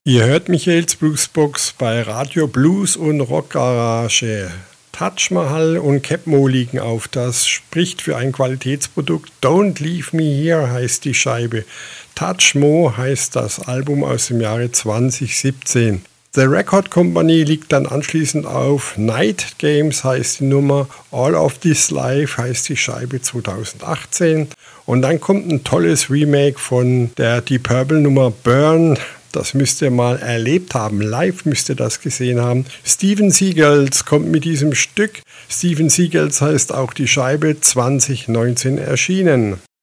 Ihr hört Michaels Bluesbox bei Radio Blues und Rock Garage. Taj Mahal und Capmo liegen auf. Das spricht für ein Qualitätsprodukt. Don't Leave Me Here heißt die Scheibe. Taj Mo heißt das Album aus dem Jahre 2017. The Record Company liegt dann anschließend auf. Night Games heißt die Nummer. All of This Life heißt die Scheibe 2018. Und dann kommt ein tolles Remake von der Deep Purple Nummer Burn. Das müsst ihr mal erlebt haben. Live müsst ihr das gesehen haben. Steven Seagulls kommt mit diesem Stück. Steven Seagulls heißt auch die Scheibe 2019 erschienen.